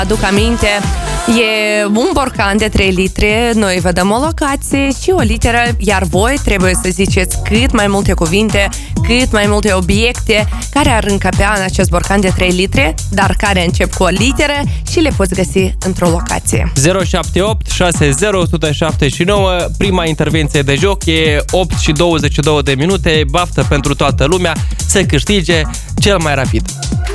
Aduc aminte, e un borcan de 3 litri, noi vă dăm o locație și o literă, iar voi trebuie să ziceți cât mai multe cuvinte, cât mai multe obiecte care ar încăpea în acest borcan de 3 litri, dar care încep cu o literă și le poți găsi într-o locație. 078 60 179, prima intervenție de joc, e 8 și 22 de minute, baftă pentru toată lumea să câștige cel mai rapid.